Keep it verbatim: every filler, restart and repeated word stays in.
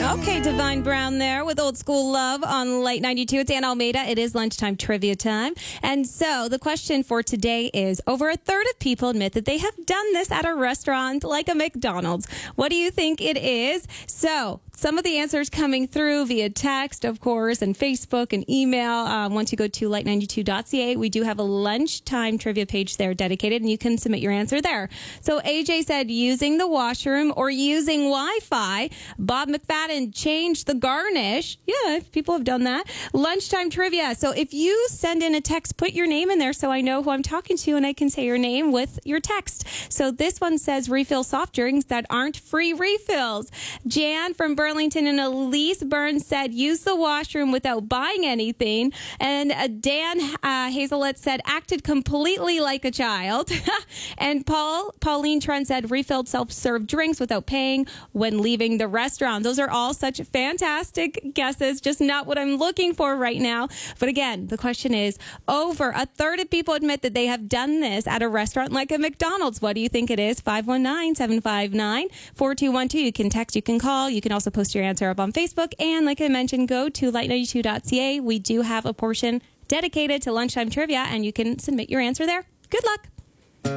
Okay, Divine Brown there with Old School Love on Light ninety-two. It's Ann Almeida. It is lunchtime trivia time. And so the question for today is, over a third of people admit that they have done this at a restaurant like a McDonald's. What do you think it is? So some of the answers coming through via text, of course, and Facebook and email. Um, once you go to light ninety-two dot c a, we do have a lunchtime trivia page there dedicated, and you can submit your answer there. So A J said using the washroom or using Wi-Fi. Bob McFadden changed the garnish. Yeah, people have done that. Lunchtime trivia. So if you send in a text, put your name in there so I know who I'm talking to and I can say your name with your text. So this one says refill soft drinks that aren't free refills. Jan from Burlington and Elise Burns said use the washroom without buying anything. And uh, Dan uh, Hazelett said acted completely like a child. And Paul Pauline Trent said refilled self-serve drinks without paying when leaving the restaurant. Those are all such fantastic guesses, just not what I'm looking for right now. But again, the question is, over a third of people admit that they have done this at a restaurant like a McDonald's. What do you think it is? five one nine, seven five nine, four two one two. You can text, you can call, you can also post your answer up on Facebook. And like I mentioned, go to light ninety-two dot c a. We do have a portion dedicated to lunchtime trivia, and you can submit your answer there. Good luck.